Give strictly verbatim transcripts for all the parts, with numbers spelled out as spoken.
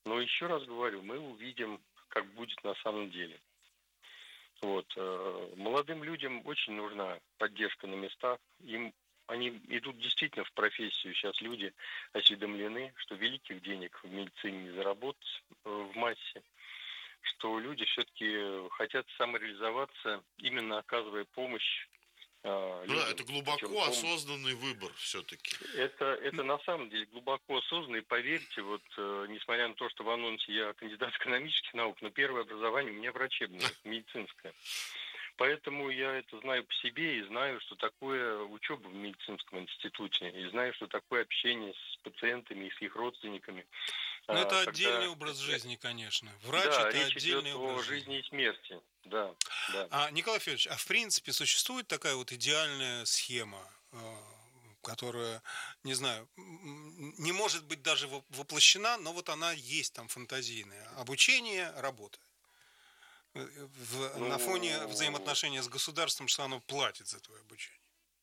Но еще раз говорю, мы увидим, как будет на самом деле. Вот. э, Молодым людям очень нужна поддержка на местах. Им они идут действительно в профессию. Сейчас люди осведомлены, что великих денег в медицине не заработать э, в массе, что люди все-таки хотят самореализоваться, именно оказывая помощь а, Ну да, людям. это Причем глубоко пом- осознанный выбор все-таки. это, это на самом деле глубоко осознанно, и поверьте, вот э, несмотря на то, что в анонсе я кандидат экономических наук, но первое образование у меня врачебное, медицинское. Поэтому я это знаю по себе и знаю, что такое учеба в медицинском институте, и знаю, что такое общение с пациентами и с их родственниками, Но а, это отдельный когда, образ э, жизни, конечно. Врач – да, это речь идет отдельный образ о жизни. жизни и смерти, да, да. А, Николай Федорович, а в принципе существует такая вот идеальная схема, э, которая, не знаю, м, не может быть даже во- воплощена, но вот она есть там фантазийная. Обучение, работа. Э, в- на фоне Ну, взаимоотношения с государством, что оно платит за твое обучение.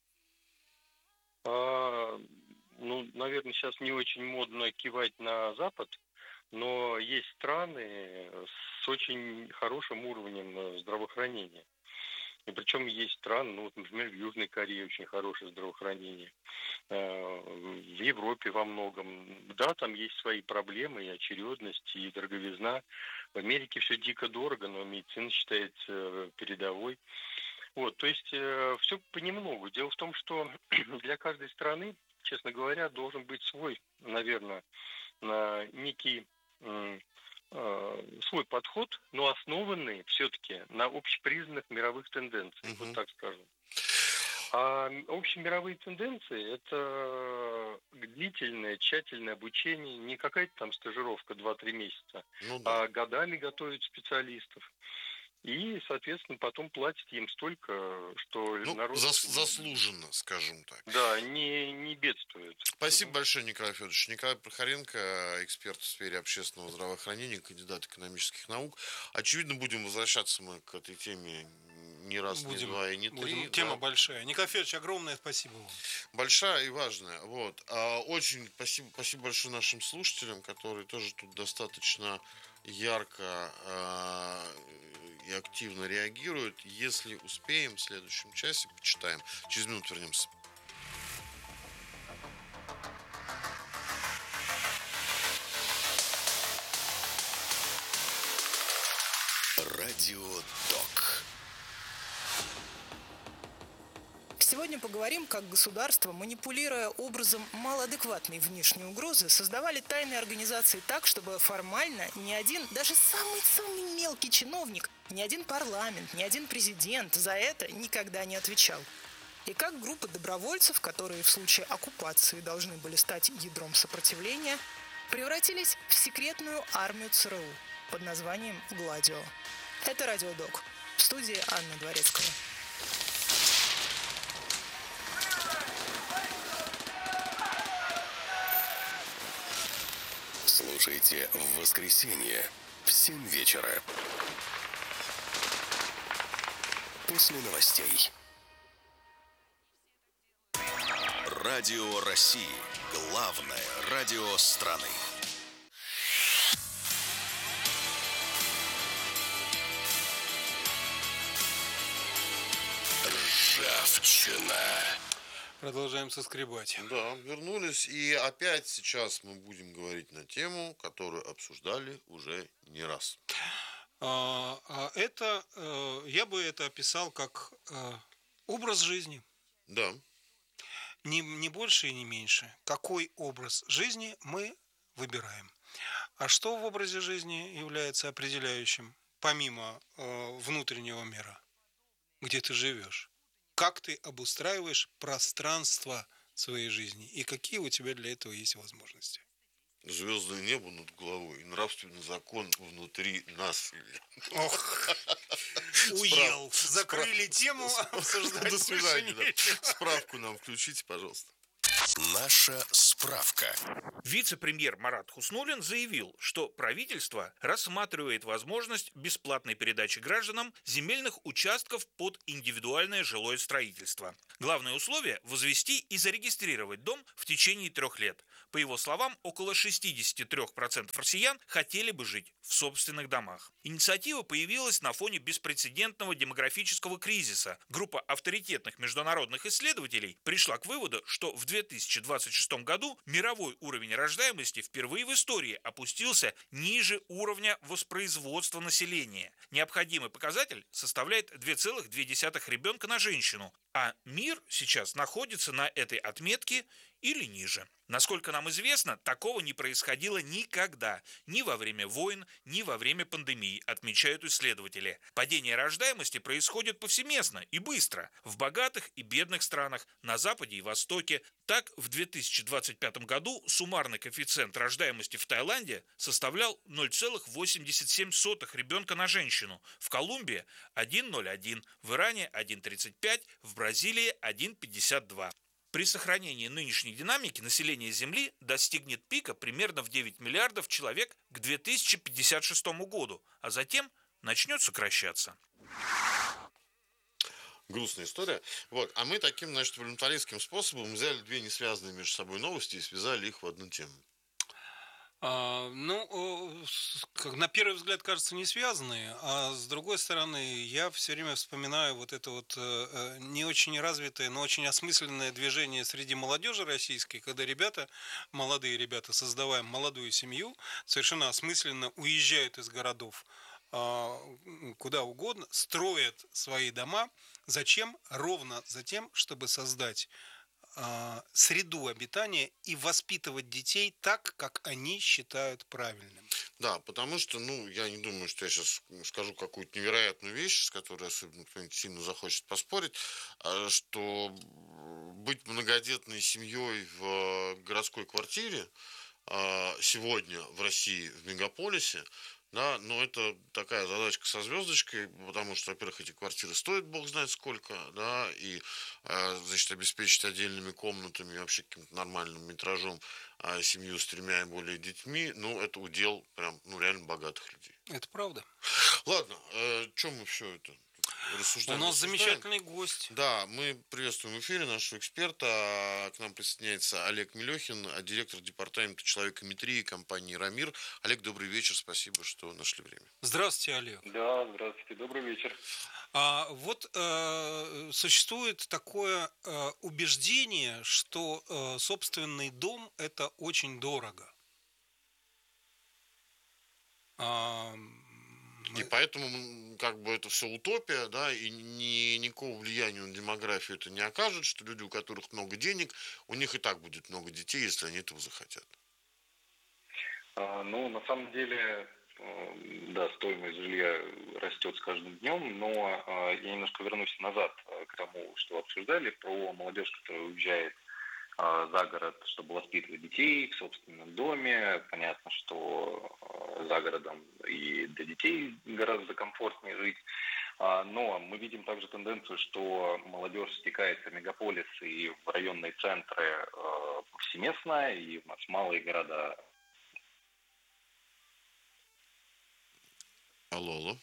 а, ну, наверное, сейчас не очень модно кивать на Запад, но есть страны с очень хорошим уровнем э, здравоохранения. И причем есть страны, ну, вот, например, в Южной Корее очень хорошее здравоохранение. Э, В Европе во многом. Да, там есть свои проблемы, и очередность, и дороговизна. В Америке все дико дорого, но медицина считается э, передовой. Вот, то есть э, все понемногу. Дело в том, что для каждой страны, честно говоря, должен быть свой, наверное, на некий м, э, свой подход, но основанный все-таки на общепризнанных мировых тенденциях, вот Мгм. так скажем. А м, общемировые тенденции – это длительное, тщательное обучение, не какая-то там стажировка два-три месяца, Ну да. а годами готовят специалистов. И, соответственно, потом платят им столько, что Ну, народ, зас- м, заслуженно, скажем так. да, не, не бедствует. Спасибо Мгм. большое, Николай Федорович. Николай Прохоренко, эксперт в сфере общественного здравоохранения, кандидат экономических наук. Очевидно, будем возвращаться мы к этой теме не раз, не Будем, два и не будем. три. Тема Да. большая. Николай Федорович, огромное спасибо вам. Большая и важная. Вот. А, очень спасибо, спасибо большое нашим слушателям, которые тоже тут достаточно ярко а, и активно реагируют. Если успеем, в следующем часе почитаем. Через минуту вернемся. Радиодок. Сегодня поговорим, как государство, манипулируя образом малоадекватной внешней угрозы, создавали тайные организации так, чтобы формально ни один, даже самый-самый мелкий чиновник, ни один парламент, ни один президент за это никогда не отвечал. И как группы добровольцев, которые в случае оккупации должны были стать ядром сопротивления, превратились в секретную армию ЦРУ под названием «Гладио». Это «Радиодок». В студии Анна Дворецкая. Слушайте в воскресенье в семь вечера. После новостей. Радио России. Главное радио страны. Ржавчина. Продолжаем соскребать. Да, вернулись. И опять сейчас мы будем говорить на тему, которую обсуждали уже не раз. А, а это, э, я бы это описал как э, образ жизни. Да. Ни, не больше и не меньше. Какой образ жизни мы выбираем. А что в образе жизни является определяющим, помимо э, внутреннего мира, где ты живешь? Как ты обустраиваешь пространство своей жизни и какие у тебя для этого есть возможности? Звездное небо над головой и нравственный закон внутри нас. Ох, уел. Закрыли тему, обсуждать До свидания. больше нечего. Справку нам включите, пожалуйста. Наша справка. Вице-премьер Марат Хуснуллин заявил, что правительство рассматривает возможность бесплатной передачи гражданам земельных участков под индивидуальное жилое строительство. Главное условие – возвести и зарегистрировать дом в течение трех лет. По его словам, около шестьдесят три процента россиян хотели бы жить в собственных домах. Инициатива появилась на фоне беспрецедентного демографического кризиса. Группа авторитетных международных исследователей пришла к выводу, что в две тысячи двадцать шестом году мировой уровень рождаемости впервые в истории опустился ниже уровня воспроизводства населения. Необходимый показатель составляет два целых две десятых ребенка на женщину, а мир сейчас находится на этой отметке или ниже. Насколько нам известно, такого не происходило никогда, ни во время войн, ни во время пандемии, отмечают исследователи. Падение рождаемости происходит повсеместно и быстро в богатых и бедных странах, на Западе и Востоке. Так, в две тысячи двадцать пятом году суммарный коэффициент рождаемости в Таиланде составлял ноль целых восемьдесят семь сотых ребенка на женщину, в Колумбии – один целых ноль один, в Иране – один целых тридцать пять, в Бразилии – один целых пятьдесят два. При сохранении нынешней динамики население Земли достигнет пика примерно в девять миллиардов человек к две тысячи пятьдесят шестому году, а затем начнет сокращаться. Грустная история. Вот. А мы таким, значит, волюнтаристским способом взяли две несвязанные между собой новости и связали их в одну тему. А, ну, как на первый взгляд кажется не связанные, а с другой стороны я все время вспоминаю вот это вот э, не очень развитое, но очень осмысленное движение среди молодежи российской, когда ребята, молодые ребята, создавая молодую семью, совершенно осмысленно уезжают из городов э, куда угодно, строят свои дома. Зачем? Ровно за тем, чтобы создать среду обитания и воспитывать детей так, как они считают правильным. Да, потому что, ну, я не думаю, что я сейчас скажу какую-то невероятную вещь, с которой особенно кто-нибудь сильно захочет поспорить, что быть многодетной семьей в городской квартире сегодня в России, в мегаполисе, да, но это такая задачка со звездочкой, потому что, во-первых, эти квартиры стоят бог знает сколько, да, и, значит, обеспечить отдельными комнатами, вообще каким-то нормальным метражом семью с тремя и более детьми, ну, это удел прям, ну, реально богатых людей. Это правда. Ладно, э, чем мы все это рассуждаем? У нас рассуждаем? замечательный гость. Да, мы приветствуем в эфире нашего эксперта. К нам присоединяется Олег Мелехин, директор департамента человекометрии компании «Рамир». Олег, добрый вечер, спасибо, что нашли время. Здравствуйте, Олег. Да, здравствуйте, добрый вечер. А вот э, существует такое э, убеждение, что э, собственный дом – это очень дорого. А, и поэтому как бы это все утопия, да, и ни, никакого влияния на демографию это не окажет, что люди, у которых много денег, у них и так будет много детей, если они этого захотят. А, ну, на самом деле, да, стоимость жилья растет с каждым днем, но а, я немножко вернусь назад к тому, что обсуждали, про молодежь, которая уезжает а, за город, чтобы воспитывать детей в собственном доме. Понятно, что а, за городом и для детей гораздо комфортнее жить. А, но мы видим также тенденцию, что молодежь стекается в мегаполисы и в районные центры а, повсеместно, и у нас малые города. Алло, алло.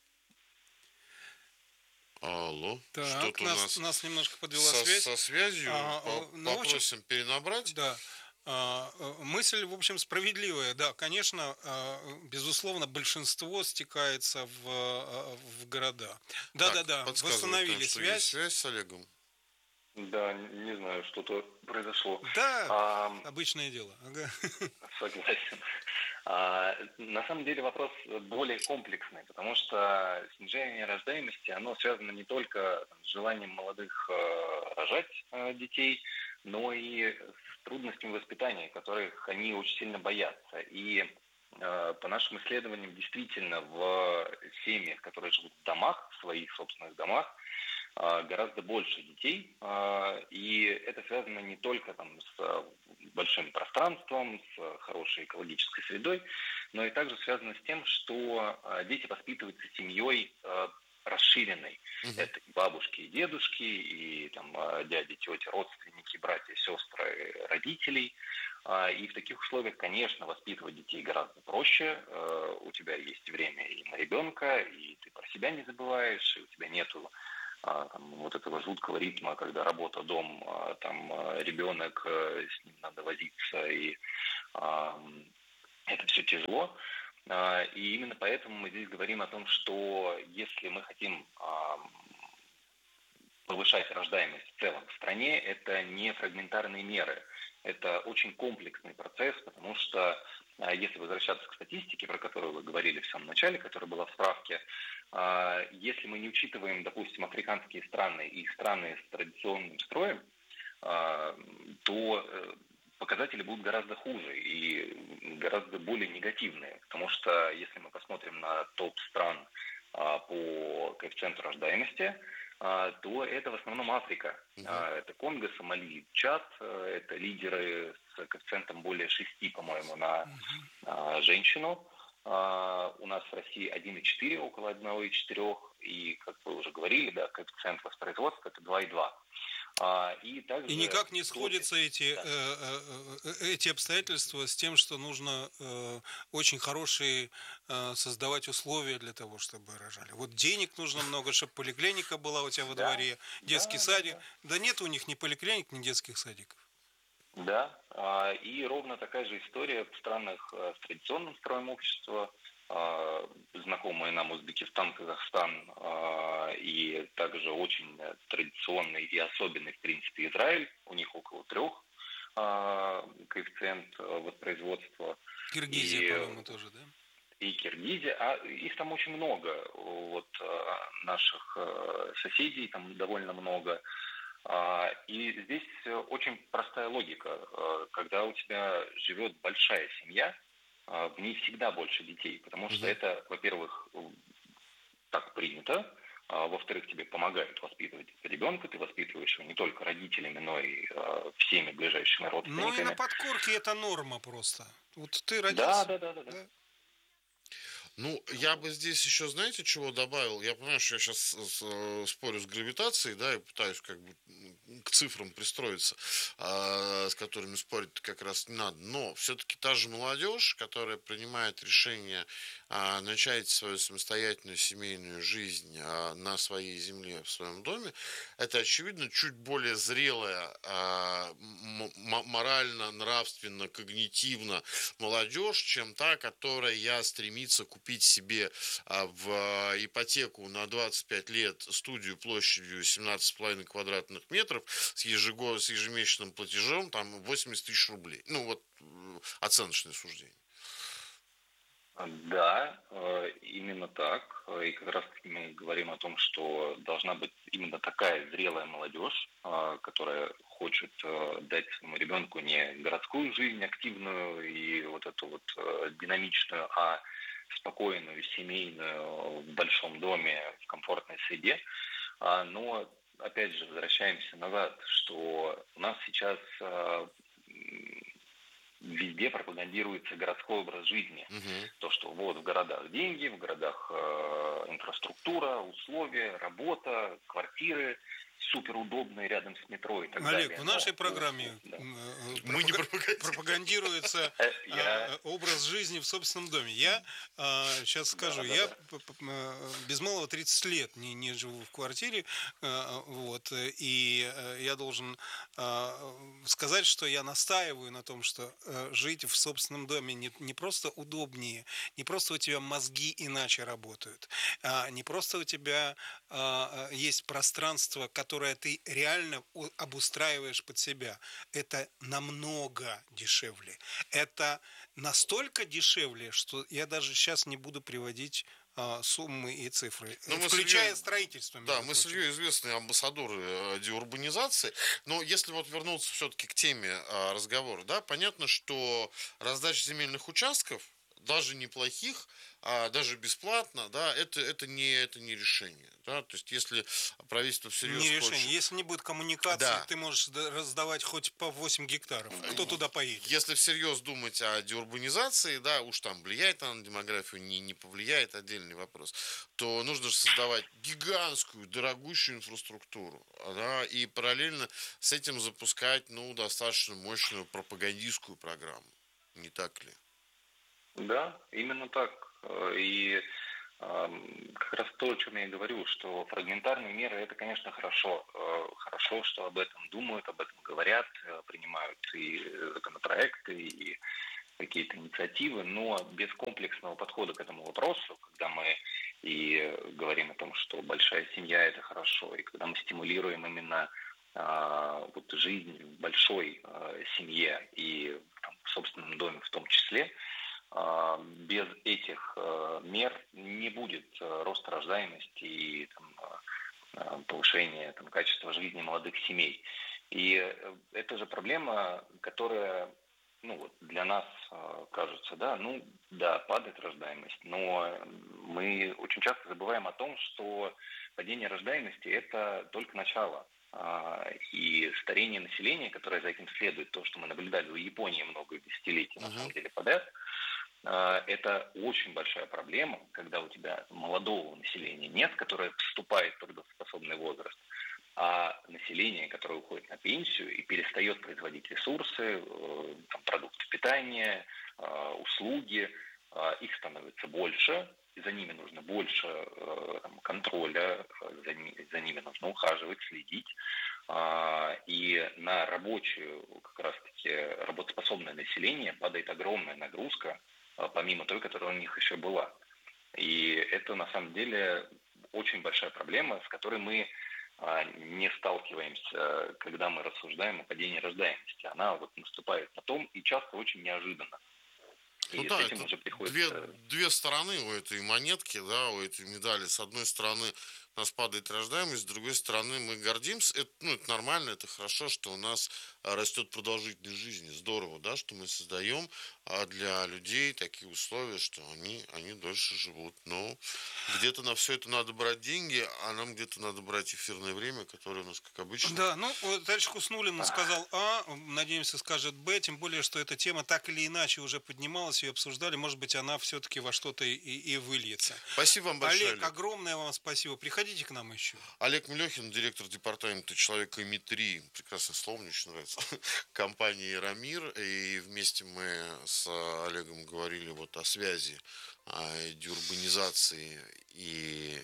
Алло. Так, что-то нас, у нас, нас немножко подвела со, связь. Со связью а, по, ну, попросим очень, перенабрать. Да. А, мысль, в общем, справедливая. Да, конечно, безусловно, большинство стекается в, в города. Да-да-да, восстановили что связь. Есть связь с Олегом. Да, не знаю, что-то произошло. Да, а, обычное дело. Ага. Согласен. А, на самом деле вопрос более комплексный, потому что снижение рождаемости, оно связано не только с желанием молодых э, рожать э, детей, но и с трудностями воспитания, которых они очень сильно боятся. И э, по нашим исследованиям, действительно, в семьях, которые живут в домах, в своих собственных домах, гораздо больше детей, и это связано не только там, с большим пространством, с хорошей экологической средой, но и также связано с тем, что дети воспитываются семьей расширенной. Мгм. Это и бабушки, и дедушки, и там а, дяди, тети, родственники, братья, сестры, родителей. А, И в таких условиях, конечно, воспитывать детей гораздо проще. Э, У тебя есть время и на ребенка, и ты про себя не забываешь, и у тебя нету а, там, вот этого жуткого ритма, когда работа, дом, а, там а, ребенок, э, с ним надо возиться, и а, это все тяжело. А, И именно поэтому мы здесь говорим о том, что если мы хотим а, повышать рождаемость в целом в стране, это не фрагментарные меры. Это очень комплексный процесс, потому что а, если возвращаться к статистике, про которую вы говорили в самом начале, которая была в справке, а, если мы не учитываем, допустим, африканские страны и страны с традиционным строем, а, то э, показатели будут гораздо хуже и гораздо более негативные. Потому что если мы посмотрим на топ стран а, по коэффициенту рождаемости, а, то это в основном Африка. Мгм. А, Это Конго, Сомали, Чад. а, Это лидеры с коэффициентом более шести, по-моему, на а, женщину. А, У нас в России один и четыре, около один и четыре. И, как вы уже говорили, да, коэффициент воспроизводства – это два и два. А, И также И никак не до- сходятся эти, Да. э, э, э, эти обстоятельства с тем, что нужно э, очень хорошие э, создавать условия для того, чтобы рожали. Вот денег нужно много, чтобы поликлиника была у тебя во Да, дворе, детский да, да, садик. да. Да нет у них ни поликлиник, ни детских садиков. Да, а, и ровно такая же история в странах э, с традиционным строем общества, а, знакомые нам Узбекистан, Казахстан, а, и также очень э, традиционный и особенный, в принципе, Израиль, у них около трех а, коэффициент э, воспроизводства, Киргизия, и, по-моему, тоже, да? и Киргизия, а их там очень много, вот э, наших э, соседей там довольно много. А, И здесь э, очень простая логика. Э, Когда у тебя живет большая семья, а, в ней всегда больше детей, потому что Мгм. это, во-первых, э, так принято, а, во-вторых, тебе помогают воспитывать ребенка, ты воспитываешь его не только родителями, но и э, всеми ближайшими Ну и на родственниками. подкорке это норма просто. Вот ты Да, родился. да, да, да, да. Да. Ну, я бы здесь еще, знаете, чего добавил? Я понимаю, что я сейчас спорю с гравитацией, да, и пытаюсь как бы м, к цифрам пристроиться, а, с которыми спорить как раз не надо. Но все-таки та же молодежь, которая принимает решение а, начать свою самостоятельную семейную жизнь а, на своей земле, в своем доме, это, очевидно, чуть более зрелая а, м- м- морально, нравственно, когнитивно молодежь, чем та, которая стремится купить себе а, в а, ипотеку на двадцать пять лет студию площадью семнадцать с половиной квадратных метров с, ежего, с ежемесячным платежом там восемьдесят тысяч рублей. Ну вот э, оценочное суждение. Да, э, именно так. Э, И как раз таки мы говорим о том, что должна быть именно такая зрелая молодежь, э, которая хочет э, дать своему ребенку не городскую жизнь активную и вот эту вот э, динамичную, а спокойную, семейную, в большом доме, в комфортной среде. А, Но, опять же, возвращаемся назад, что у нас сейчас э, м, везде пропагандируется городской образ жизни. Мгм. То, что вот в городах деньги, в городах э, инфраструктура, условия, работа, квартиры суперудобные рядом с метро и так Олег, далее. в Но, нашей программе да. м, э, Мы не пропага- пропагандируем. пропагандируется Э, а, Я... образ жизни в собственном доме. Я сейчас скажу, Да, да, я да. п- п- э, без малого тридцать лет не, не живу в квартире, э, вот, э, и э, я должен э, сказать, что я настаиваю на том, что э, жить в собственном доме не, не просто удобнее, не просто у тебя мозги иначе работают, а не просто у тебя а, есть пространство, которое ты реально у- обустраиваешь под себя. Это намного дешевле. Это настолько дешевле, что я даже сейчас не буду приводить а, суммы и цифры, Ну, мы с включая Ильей- строительство. Да, между мы с прочим. Ильей известные амбассадоры э, деурбанизации. Но если вот вернуться все-таки к теме а, разговора, да, понятно, что раздача земельных участков даже неплохих, а даже бесплатно, да, это, это, не, это не решение. Да? То есть, если правительство всерьез Не хочет... решение. Если не будет коммуникации, Да. ты можешь раздавать хоть по восемь гектаров. Кто туда поедет? Если всерьез думать о деурбанизации, да, уж там влияет она на демографию, не, не повлияет, отдельный вопрос, то нужно же создавать гигантскую, дорогущую инфраструктуру, да, и параллельно с этим запускать, ну, достаточно мощную пропагандистскую программу. Не так ли? Да, именно так. И как раз то, о чем я и говорю, что фрагментарные меры – это, конечно, хорошо. Хорошо, что об этом думают, об этом говорят, принимают и законопроекты, и какие-то инициативы, но без комплексного подхода к этому вопросу, когда мы и говорим о том, что большая семья – это хорошо, и когда мы стимулируем именно вот, жизнь в большой семье и там, в собственном доме в том числе, без этих мер не будет роста рождаемости и там, повышения там, качества жизни молодых семей. И это же проблема, которая ну, вот для нас кажется, да, ну да, падает рождаемость, но мы очень часто забываем о том, что падение рождаемости – это только начало. И старение населения, которое за этим следует, то, что мы наблюдали в Японии много десятилетий, на самом деле, подряд, это очень большая проблема, когда у тебя молодого населения нет, которое вступает в трудоспособный возраст, а население, которое уходит на пенсию и перестает производить ресурсы, там, продукты питания, услуги, их становится больше, и за ними нужно больше там, контроля, за, ними, за ними нужно ухаживать, следить. И на рабочую, как раз-таки, работоспособное население падает огромная нагрузка, помимо той, которая у них еще была. И это, на самом деле, очень большая проблема, с которой мы не сталкиваемся, когда мы рассуждаем о падении рождаемости. Она вот наступает потом и часто очень неожиданно. Ну и да, с этим это уже приходится... две, две стороны у этой монетки, да, у этой медали. С одной стороны, у нас падает рождаемость, с другой стороны, мы гордимся. Это, ну, это нормально, это хорошо, что у нас растет продолжительность жизни. Здорово, да, что мы создаем для людей такие условия, что они, они дольше живут. Но где-то на все это надо брать деньги, а нам где-то надо брать эфирное время, которое у нас, как обычно. Да, ну, товарищ Хуснуллин сказал А, надеемся, скажет Б, тем более, что эта тема так или иначе уже поднималась, ее обсуждали, может быть, она все-таки во что-то и, и выльется. Спасибо вам большое, Олег, Олег. Огромное вам спасибо. Приходите к нам еще. Олег Мелехин, директор департамента человекометрии, прекрасное слово, мне очень нравится, компании «Рамир». И вместе мы с Олегом говорили вот о связи, о деурбанизации и,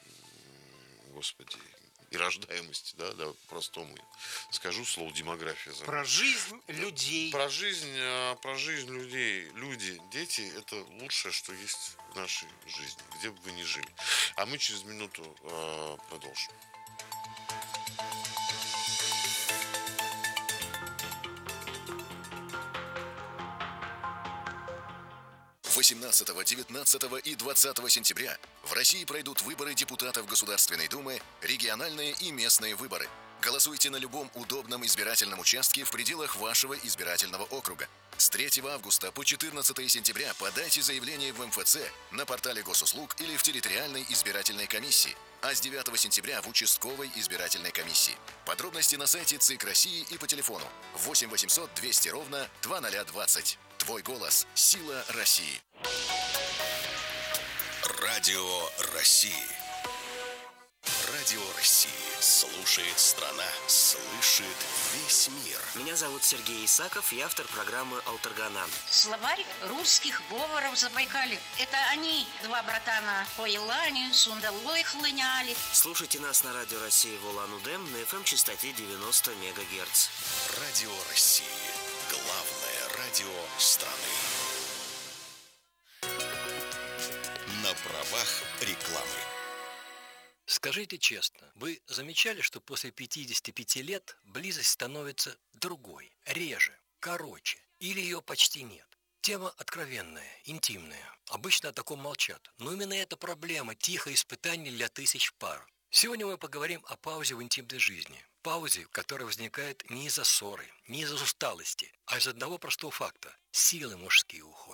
господи, и рождаемости, да, да, по-простому скажу слово демография. Про жизнь людей. Про жизнь, про жизнь людей. Люди, дети – это лучшее, что есть в нашей жизни, где бы вы ни жили. А мы через минуту э, продолжим. восемнадцатого, девятнадцатого и двадцатого сентября в России пройдут выборы депутатов Государственной Думы, региональные и местные выборы. Голосуйте на любом удобном избирательном участке в пределах вашего избирательного округа. С третьего августа по четырнадцатое сентября подайте заявление в эм эф цэ на портале госуслуг или в территориальной избирательной комиссии, а с девятого сентября в участковой избирательной комиссии. Подробности на сайте ЦИК России и по телефону восемь восемьсот двести ровно двадцать двадцать. Твой голос – сила России. Радио России. Радио России. Слушает страна. Слышит весь мир. Меня зовут Сергей Исаков, я автор программы «Алтаргана». Словарь русских говоров Забайкалья. Это они, два братана, по Елане, Сундалой хлыняли. Слушайте нас на Радио России в Улан-Удэ на эф эм-частоте девяносто мегагерц. Радио России. Главное радио страны. На правах рекламы. Скажите честно, вы замечали, что после пятидесяти пяти лет близость становится другой, реже, короче, или ее почти нет? Тема откровенная, интимная. Обычно о таком молчат. Но именно эта проблема – тихое испытание для тысяч пар. Сегодня мы поговорим о паузе в интимной жизни. Паузе, которая возникает не из-за ссоры, не из-за усталости, а из одного простого факта – силы мужские уходят.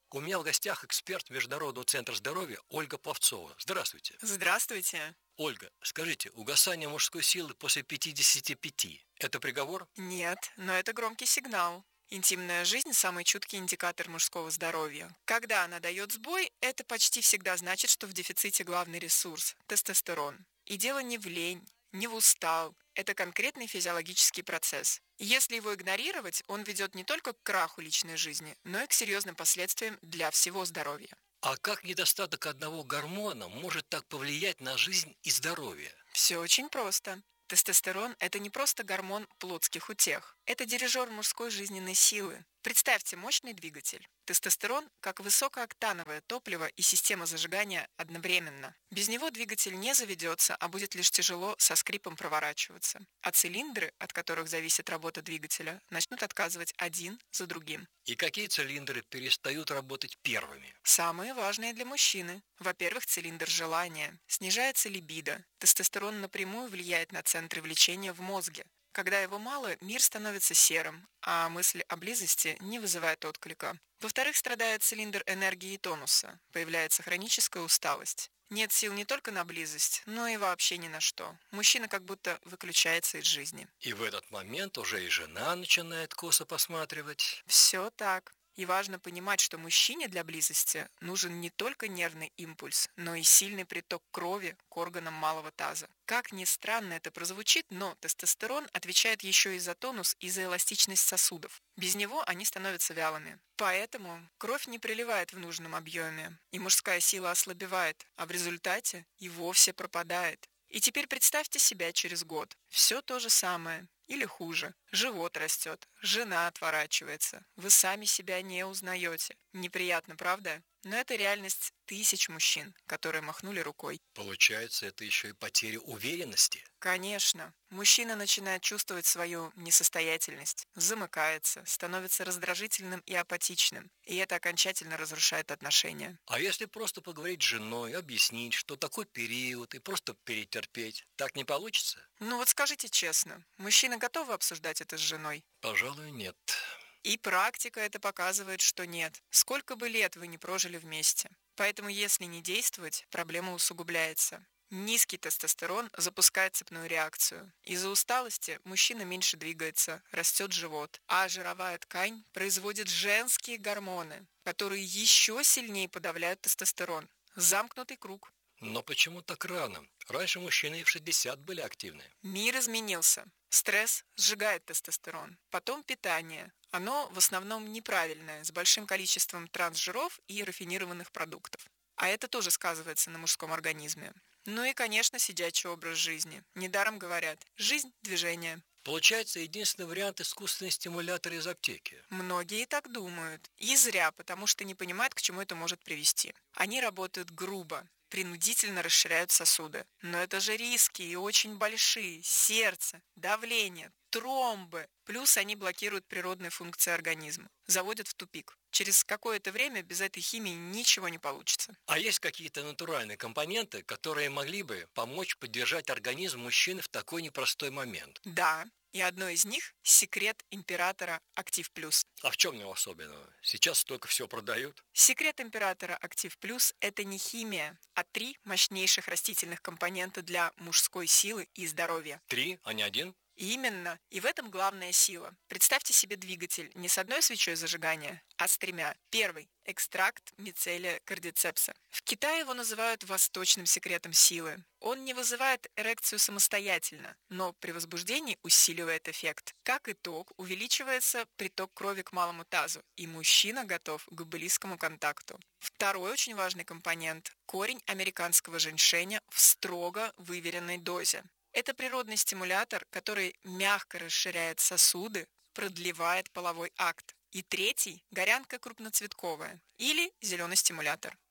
У меня в гостях эксперт Международного центра здоровья Ольга Пловцова. Здравствуйте. Здравствуйте. Ольга, скажите, угасание мужской силы после пятидесяти пяти – это приговор? Нет, но это громкий сигнал. Интимная жизнь – самый чуткий индикатор мужского здоровья. Когда она дает сбой, это почти всегда значит, что в дефиците главный ресурс – тестостерон. И дело не в лень, не в устал. Это конкретный физиологический процесс. Если его игнорировать, он ведет не только к краху личной жизни, но и к серьезным последствиям для всего здоровья. А как недостаток одного гормона может так повлиять на жизнь и здоровье? Все очень просто. Тестостерон – это не просто гормон плотских утех. Это дирижер мужской жизненной силы. Представьте мощный двигатель. Тестостерон – как высокооктановое топливо и система зажигания одновременно. Без него двигатель не заведется, а будет лишь тяжело со скрипом проворачиваться. А цилиндры, от которых зависит работа двигателя, начнут отказывать один за другим. И какие цилиндры перестают работать первыми? Самые важные для мужчины. Во-первых, цилиндр желания. Снижается либидо. Тестостерон напрямую влияет на центры влечения в мозге. Когда его мало, мир становится серым, а мысли о близости не вызывают отклика. Во-вторых, страдает цилиндр энергии и тонуса. Появляется хроническая усталость. Нет сил не только на близость, но и вообще ни на что. Мужчина как будто выключается из жизни. И в этот момент уже и жена начинает косо посматривать. Все так. И важно понимать, что мужчине для близости нужен не только нервный импульс, но и сильный приток крови к органам малого таза. Как ни странно это прозвучит, но тестостерон отвечает еще и за тонус и за эластичность сосудов. Без него они становятся вялыми. Поэтому кровь не приливает в нужном объеме, и мужская сила ослабевает, а в результате и вовсе пропадает. И теперь представьте себя через год. Все то же самое. Или хуже. Живот растет, жена отворачивается. Вы сами себя не узнаете. Неприятно, правда? Но это реальность тысяч мужчин, которые махнули рукой. Получается, это еще и потеря уверенности? Конечно. Мужчина начинает чувствовать свою несостоятельность, замыкается, становится раздражительным и апатичным. И это окончательно разрушает отношения. А если просто поговорить с женой, объяснить, что такой период, и просто перетерпеть, так не получится? Ну вот скажите честно, мужчины готовы обсуждать это с женой? Пожалуй, нет. И практика это показывает, что нет. Сколько бы лет вы не прожили вместе. Поэтому если не действовать, проблема усугубляется. Низкий тестостерон запускает цепную реакцию. Из-за усталости мужчина меньше двигается, растет живот, а жировая ткань производит женские гормоны, которые еще сильнее подавляют тестостерон. Замкнутый круг. Но почему так рано? Раньше мужчины и в шестьдесят были активны. Мир изменился. Стресс сжигает тестостерон. Потом питание. Оно в основном неправильное, с большим количеством трансжиров и рафинированных продуктов. А это тоже сказывается на мужском организме. Ну и, конечно, сидячий образ жизни. Недаром говорят, жизнь – движение. Получается, единственный вариант – искусственный стимулятор из аптеки. Многие так думают. И зря, потому что не понимают, к чему это может привести. Они работают грубо, принудительно расширяют сосуды. Но это же риски и очень большие. Сердце, давление, тромбы. Плюс они блокируют природные функции организма. Заводят в тупик. Через какое-то время без этой химии ничего не получится. А есть какие-то натуральные компоненты, которые могли бы помочь поддержать организм мужчины в такой непростой момент? Да. И одно из них – секрет императора Актив Плюс. А в чем его особенного? Сейчас столько всего продают. Секрет императора Актив Плюс – это не химия, а три мощнейших растительных компонента для мужской силы и здоровья. Три, а не один? Именно. И в этом главная сила. Представьте себе двигатель не с одной свечой зажигания, а с тремя. Первый – экстракт мицелия кардицепса. В Китае его называют восточным секретом силы. Он не вызывает эрекцию самостоятельно, но при возбуждении усиливает эффект. Как итог, увеличивается приток крови к малому тазу, и мужчина готов к близкому контакту. Второй очень важный компонент – корень американского женьшеня в строго выверенной дозе. Это природный стимулятор, который мягко расширяет сосуды, продлевает половой акт. И третий – горянка крупноцветковая или зеленый стимулятор.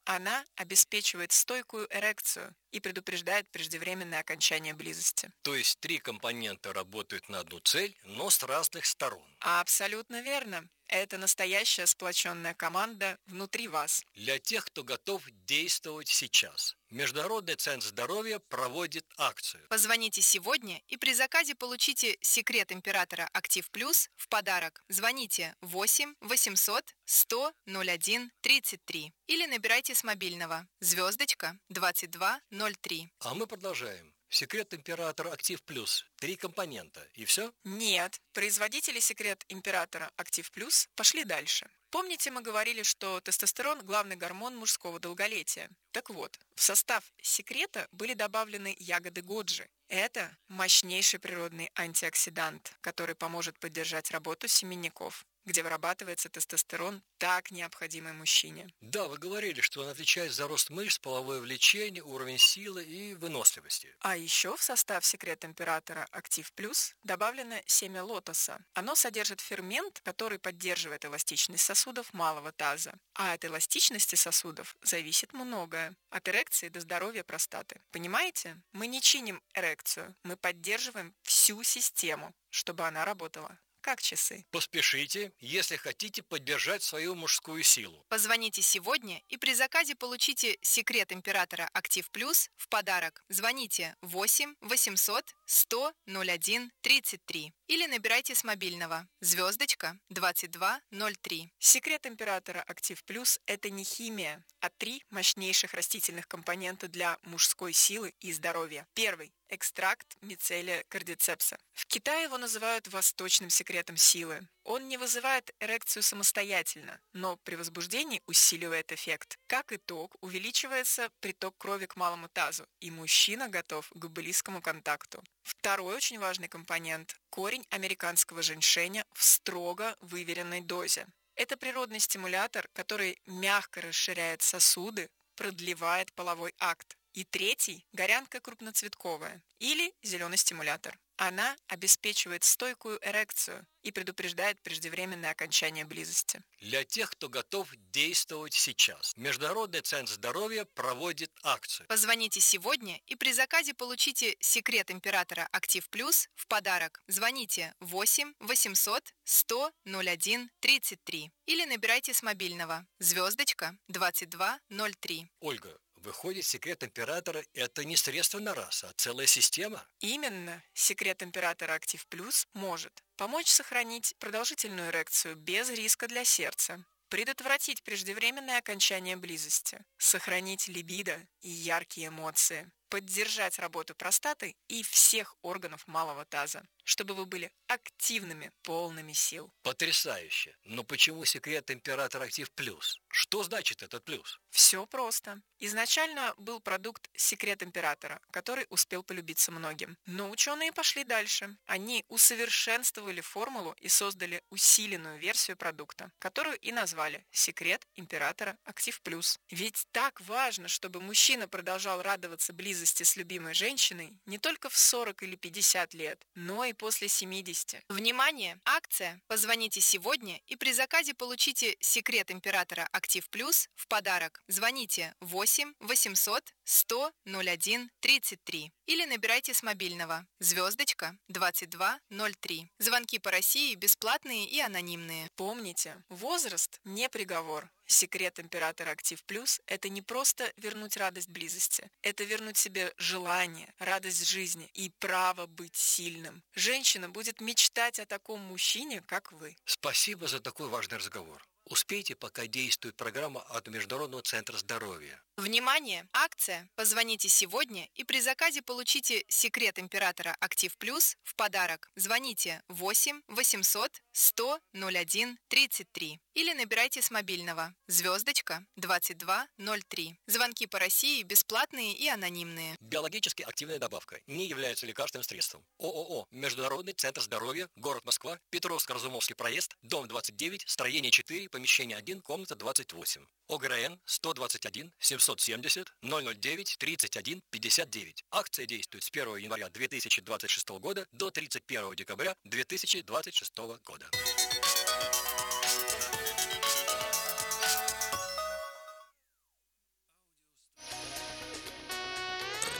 Она обеспечивает стойкую эрекцию и предупреждает преждевременное окончание близости. То есть три компонента работают на одну цель, но с разных сторон. Абсолютно верно. Это настоящая сплоченная команда внутри вас. Для тех, кто готов действовать сейчас, Международный центр здоровья проводит акцию. Позвоните сегодня и при заказе получите секрет императора Актив Плюс в подарок. Звоните восемь восемьсот сто ноль один тридцать три или набирайте с мобильного звездочка двадцать два ноль три. А мы продолжаем. Секрет императора Актив Плюс. Три компонента. И все? Нет. Производители секрет императора Актив Плюс пошли дальше. Помните, мы говорили, что тестостерон – главный гормон мужского долголетия? Так вот, в состав секрета были добавлены ягоды годжи. Это мощнейший природный антиоксидант, который поможет поддержать работу семенников, где вырабатывается тестостерон, так необходимый мужчине. Да, вы говорили, что он отвечает за рост мышц, половое влечение, уровень силы и выносливости. А еще в состав секрет императора Актив Плюс добавлено семя лотоса. Оно содержит фермент, который поддерживает эластичность сосудов малого таза. А от эластичности сосудов зависит многое. От эрекции до здоровья простаты. Понимаете? Мы не чиним эрекцию, мы поддерживаем всю систему, чтобы она работала как часы. Поспешите, если хотите поддержать свою мужскую силу. Позвоните сегодня и при заказе получите секрет императора Актив Плюс в подарок. Звоните восемь восемьсот сто ноль один тридцать три или набирайте с мобильного звездочка двадцать два ноль три. Секрет императора Актив Плюс – это не химия, а три мощнейших растительных компонента для мужской силы и здоровья. Первый – экстракт мицелия кардицепса. В Китае его называют восточным секретом силы. Он не вызывает эрекцию самостоятельно, но при возбуждении усиливает эффект. Как итог, увеличивается приток крови к малому тазу, и мужчина готов к близкому контакту. Второй очень важный компонент – корень американского женьшеня в строго выверенной дозе. Это природный стимулятор, который мягко расширяет сосуды, продлевает половой акт. И третий – горянка крупноцветковая или зеленый стимулятор. Она обеспечивает стойкую эрекцию и предупреждает преждевременное окончание близости. Для тех, кто готов действовать сейчас, Международный центр здоровья проводит акцию. Позвоните сегодня и при заказе получите секрет императора Актив Плюс в подарок. Звоните восемь восемьсот сто ноль один тридцать три или набирайте с мобильного звездочка двадцать два ноль три. Ольга, выходит, секрет императора – это не средство на раз, а целая система? Именно. Секрет императора Актив Плюс может помочь сохранить продолжительную эрекцию без риска для сердца, предотвратить преждевременное окончание близости, сохранить либидо и яркие эмоции, поддержать работу простаты и всех органов малого таза, чтобы вы были активными, полными сил. Потрясающе! Но почему секрет императора Актив Плюс? Что значит этот плюс? Все просто. Изначально был продукт «Секрет императора», который успел полюбиться многим. Но ученые пошли дальше. Они усовершенствовали формулу и создали усиленную версию продукта, которую и назвали «Секрет императора Актив Плюс». Ведь так важно, чтобы мужчина продолжал радоваться близости с любимой женщиной не только в сорок или пятьдесят лет, но и после семидесяти. Внимание! Акция! Позвоните сегодня и при заказе получите «Секрет императора Актив Плюс» в подарок. Звоните восемь восемьсот сто ноль один тридцать три или набирайте с мобильного звездочка двадцать два ноль три. Звонки по России бесплатные и анонимные. Помните, возраст не приговор. Секрет императора Актив Плюс – это не просто вернуть радость близости, это вернуть себе желание, радость жизни и право быть сильным. Женщина будет мечтать о таком мужчине, как вы. Спасибо за такой важный разговор. Успейте, пока действует программа от Международного центра здоровья. Внимание! Акция! Позвоните сегодня и при заказе получите секрет императора Актив Плюс в подарок. Звоните восемь восемьсот сто ноль один тридцать три или набирайте с мобильного звездочка двадцать два ноль три. Звонки по России бесплатные и анонимные. Биологически активная добавка не является лекарственным средством. ООО «Международный центр здоровья», город Москва, Петровско-Разумовский проезд, дом двадцать девять, строение четыре, помещение один, комната двадцать восемь. ОГРН сто двадцать один семьсот семьдесят ноль ноль девять тридцать один пятьдесят девять. Акция действует с первого января две тысячи двадцать шестого года до тридцать первого декабря две тысячи двадцать шестого года.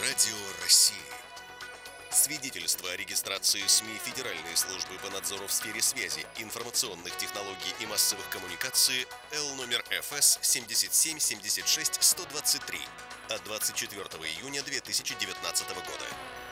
Радио России. Свидетельство о регистрации СМИ Федеральной службы по надзору в сфере связи, информационных технологий и массовых коммуникаций Л номер Ф С семьдесят семь семьдесят шесть сто двадцать три от двадцать четвёртого июня две тысячи девятнадцатого года.